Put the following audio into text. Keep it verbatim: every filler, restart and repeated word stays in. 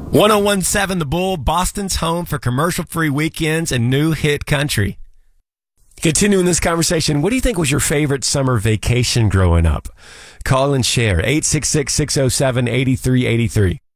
one oh one point seven The Bull, Boston's home for commercial-free weekends and new hit country. Continuing this conversation, what do you think was your favorite summer vacation growing up? Call and share. eight six six, six oh seven, eight three eight three.